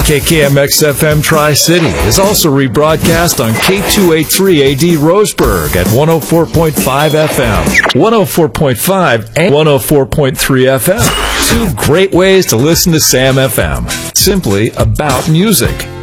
KKMX-FM Tri-City is also rebroadcast on K283AD Roseburg at 104.5 FM, 104.5 and 104.3 FM. Two great ways to listen to Sam FM. Simply about music.